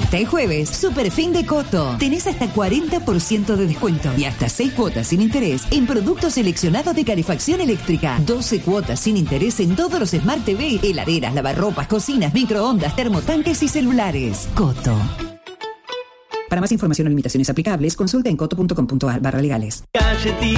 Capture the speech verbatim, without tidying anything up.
Hasta el jueves, Super Fin de Coto. Tenés hasta cuarenta por ciento de descuento y hasta seis cuotas sin interés en productos seleccionados de calefacción eléctrica. doce cuotas sin interés en todos los Smart T V, heladeras, lavarropas, cocinas, microondas, termotanques y celulares. Coto. Para más información o limitaciones aplicables, consulta en coto punto com punto a r barra legales.